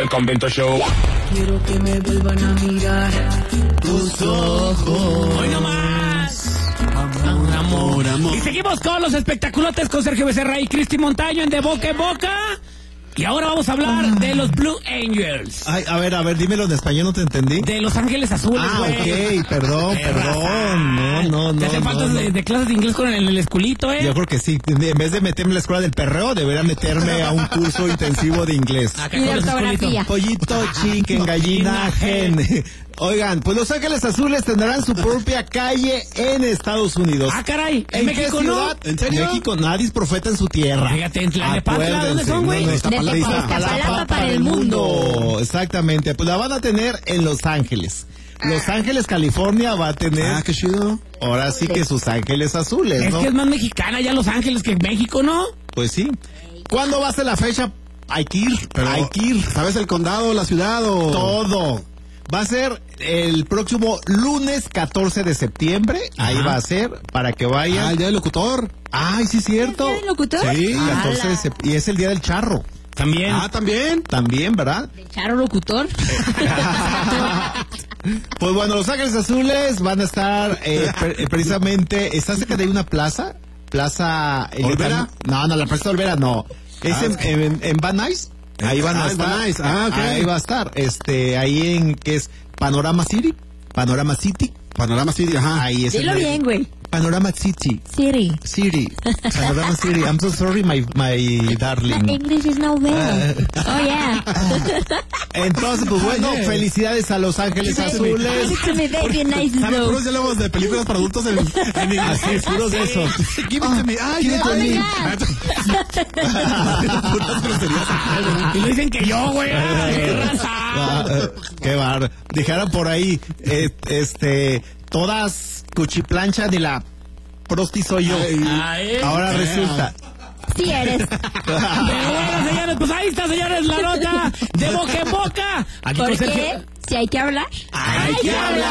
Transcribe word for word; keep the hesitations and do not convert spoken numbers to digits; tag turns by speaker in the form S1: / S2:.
S1: El Convento Show.
S2: Quiero que me vuelvan a mirar tus ojos.
S3: ¡Hoy no más! Amor, amor, amor. Y seguimos con los espectaculotes con Sergio Becerra y Cristi Montaño en De Boca en Boca. Y ahora vamos a hablar ah. de los Blue Angels.
S4: Ay, a ver, a ver, dímelo en español, no te entendí.
S3: De Los Ángeles Azules, güey.
S4: Ah, ok, perdón, perdón. No, no, no.
S3: ¿Te hacen
S4: no,
S3: falta
S4: no.
S3: De, de clases de inglés con el, el esculito, eh?
S4: Yo creo que sí. En vez de meterme en la escuela del perreo, debería meterme a un curso intensivo de inglés.
S5: Y de ortografía.
S4: Pollito, chicken, gallina, gen. Oigan, pues Los Ángeles Azules tendrán su propia calle en Estados Unidos.
S3: Ah, caray. ¿En,
S4: ¿En
S3: México
S4: qué
S3: no?
S4: ciudad? ¿En serio? México, nadie es profeta en su tierra.
S3: Fíjate, en Tlalnepantla, ¿dónde son, güey?
S4: No, no,
S5: de Iztapalapa para el mundo.
S4: Exactamente, pues la van a tener en Los Ángeles. Los Ángeles, California va a tener...
S6: Ah, qué chido.
S4: Ahora sí que sus Ángeles Azules,
S3: es
S4: ¿no?
S3: Es que es más mexicana ya Los Ángeles que México, ¿no?
S4: Pues sí. ¿Cuándo va a ser la fecha? Hay que ir,
S6: Pero,
S4: hay que ir.
S6: ¿Sabes el condado, la ciudad o...?
S4: Todo. Va a ser el próximo lunes catorce de septiembre. Ajá. Ahí va a ser para que vayan.
S6: Ah, el día del locutor.
S4: Ay, sí, cierto.
S5: ¿El día del locutor?
S4: Sí,
S5: Ah,
S4: catorce de septiembre. Y es el día del charro.
S3: También.
S6: Ah, también.
S4: También, ¿verdad?
S5: ¿De charro locutor?
S4: Pues bueno, Los Ángeles Azules van a estar eh, pre- precisamente. ¿Está cerca de una plaza? Plaza.
S6: ¿Olvera?
S4: No, no, la plaza de Olvera no. Es
S6: Ah,
S4: en,
S6: es que...
S4: en, en Van Nuys. Ahí van
S6: ah,
S4: a estar.
S6: Van Nuys. Ah, ok.
S4: Ahí va a estar. Este, ahí en que es Panorama City. Panorama City.
S6: Panorama City, ajá.
S4: Ahí es.
S5: Dilo
S4: el,
S5: bien, güey.
S4: Panorama City.
S5: City.
S4: City. Panorama City. I'm so sorry, my, my darling.
S5: English is no well. Oh, yeah.
S4: Entonces, pues bueno, felicidades a Los Ángeles Azules.
S5: Give it to me, baby, nice
S6: ¿Sabes?
S5: slow.
S6: Puros diálogos de películas para adultos en, en inglés.
S4: Así, puros de esos.
S6: Give it to me. Ay,
S4: Give it to me.
S6: Puras groserías.
S3: Y lo dicen que yo, güey. ¡Qué raza!
S4: Ah, eh, qué bar. Dijeron por ahí, eh, este, todas cuchiplanchan y la prosti soy yo.
S3: Ay,
S4: Ahora
S3: ay,
S4: resulta.
S5: Sí eres.
S3: Pero bueno, señores, pues ahí está, señores, la nota de Boca en Boca. Aquí
S5: ¿Por
S3: con
S5: qué?
S3: Sergio.
S5: Si hay que hablar.
S3: Hay que hablar.